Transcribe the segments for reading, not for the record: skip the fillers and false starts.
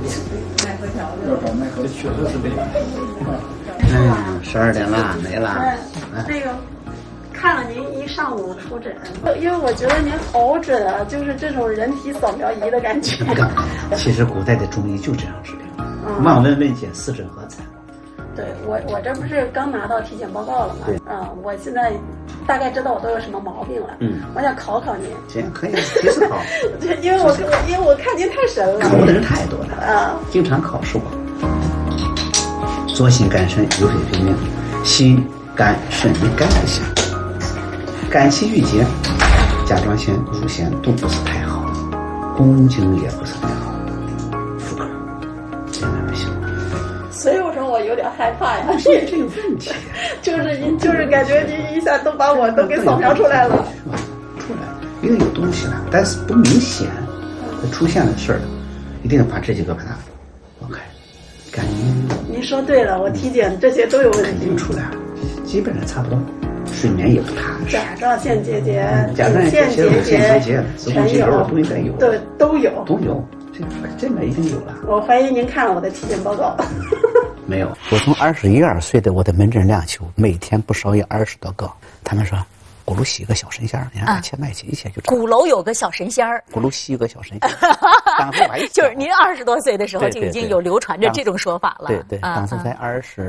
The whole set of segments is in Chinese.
要找奈何确实是这样。 12点了，没了。 那个。看了您一上午出诊，因为我觉得您好准啊，就是这种人体扫描仪的感觉。 其实古代的中医就这样治疗，望闻问切，四诊合采。 对我这不是刚拿到体检报告了吗？我现在大概知道我都有什么毛病了。我想考考您。 行，可以，随时考。 因为我看您太神了。 考的人太多了经常考试我。左心肝肾有水平命，心肝肾与肝不相。肝气郁结，甲状腺、乳腺都不是太好，宫颈也不是太好，妇科现在不行。 所以我说我有点害怕呀。 这有问题。 就是感觉您一下都把我都给扫描出来了。 出来了，因为有东西了，但是不明显，出现了事儿了，一定要把这几个把它放开。肝阴。 您说对了，我体检这些都有问题。 肯定出来了，基本上差不多。睡眠也不踏实， 甲状腺结节、 甲状腺结节、子宫肌瘤都应该有， 对，都有， 这个一定有了。 我怀疑您看了我的体检报告。 没有，我从21、22岁的我的门诊量球，每天不少于20多个。他们说，鼓楼西有个小神仙，你看切脉气一切就。 鼓楼有个小神仙儿， 鼓楼西有个小神仙。当时我就是您20多岁的时候就已经有流传着这种说法了。 对，当时才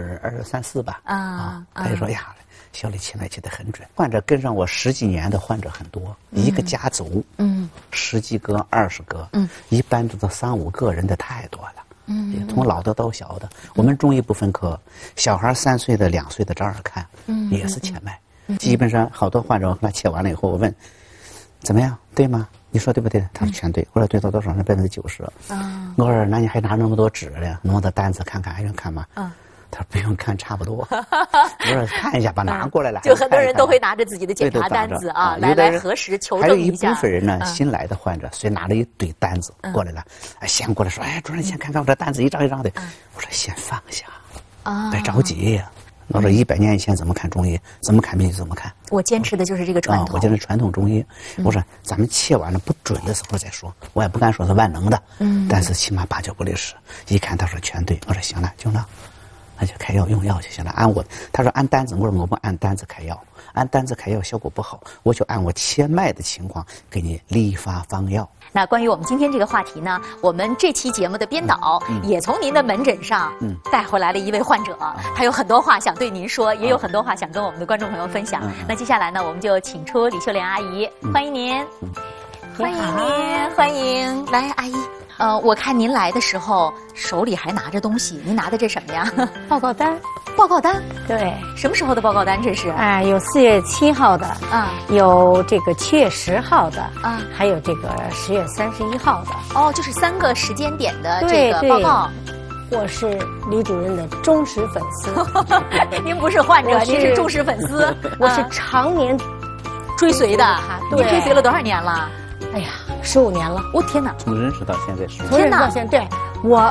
23、24吧。他就说呀。小李切脉切得很准，患者跟上我10几年的患者很多，一个家族，10几个、20个，一般都到3、5个人的太多了，从老的到小的，我们中医不分科，小孩3岁的、2岁的照样看，也是切脉，基本上好多患者我给他切完了以后，我问怎么样，对吗？你说对不对？他说全对。我说对到多少？是90%。我说那你还拿那么多纸呢？弄到单子看看，还用看吗？他说不用看，差不多。我说看一下，把拿过来了。 就很多人都会拿着自己的检查单子啊，来核实求证一下。 还有一部分人呢，新来的患者，所以拿了一堆单子过来了，先过来说，主任先看看我这单子一张一张的。我说先放下，别着急呀。我说100年以前怎么看中医，怎么看病就怎么看。 我坚持的就是这个传统。 我坚持传统中医。我说咱们切完了不准的时候再说，我也不敢说是万能的，但是起码8、9不离10。一看他说全对，我说行了，就那。那就开药用药就行了。他说按单子，我说我不按单子开药，按单子开药效果不好，我就按我切脉的情况给你立发方药。 那关于我们今天这个话题呢，我们这期节目的编导也从您的门诊上带回来了一位患者，还有很多话想对您说，也有很多话想跟我们的观众朋友分享。那接下来呢，我们就请出李秀莲阿姨，欢迎您，欢迎您，欢迎来阿姨。我看您来的时候手里还拿着东西，您拿的这什么呀？ 报告单。 报告单？ 对。 什么时候的报告单？这是？ 有4月7号的，有这个7月10号的，还有这个10月31号的。 哦，就是3个时间点的这个报告。 我是李主任的忠实粉丝。 您不是患者，您是忠实粉丝。 我是常年追随的。您追随了多少年了？ 哎呀，15年了！ 我天哪！ 从认识到现在15年。 从认识到现在，对我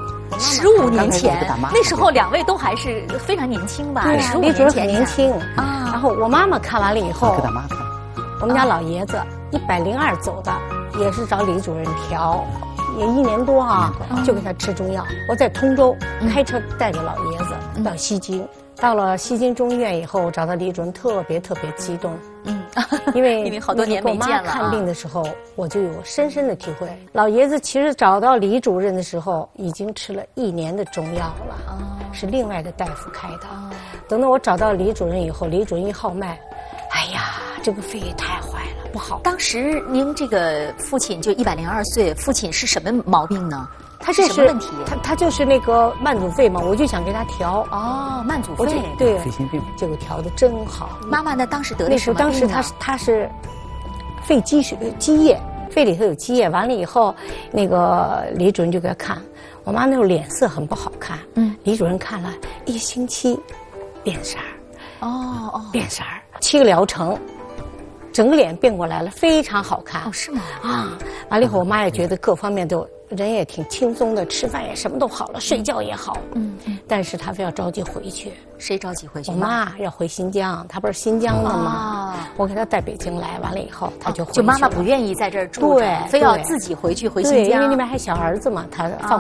15年前，那时候2位都还是非常年轻吧？15 年前很年轻啊。然后我妈妈看完了以后， 给他妈看。 我们家老爷子102走的，也是找李主任调，也1年多就给他吃中药。我在通州开车带着老爷子到西京。到了西京中医院以后，找到李主任特别激动，因为好多年没见了。 看病的时候，我就有深深的体会。老爷子其实找到李主任的时候，已经吃了1年的中药了，是另外的大夫开的。等到我找到李主任以后，李主任一号脉，哎呀，这个肺也太坏了，不好。 当时您这个父亲就102岁，父亲是什么毛病呢？他是什么问题？ 他就是那个慢阻肺嘛，我就想给他调。 慢阻肺， 对， 肺心病， 结果调的真好。 妈妈呢，当时得的什么病呢？ 当时他是肺积液，肺里头有积液。完了以后，那个李主任就给他看，我妈那时候脸色很不好看。李主任看了1星期，变色儿。变色儿，7个疗程。整个脸变过来了，非常好看。 是吗？ 完了以后，我妈也觉得各方面都人也挺轻松的，吃饭也什么都好了，睡觉也好。但是她非要着急回去。 谁着急回去？ 我妈要回新疆，她不是新疆的吗？我给她带北京来，完了以后她就回去。 就妈妈不愿意在这儿住，对，非要自己回新疆。 对，因为那边还小儿子嘛，她放。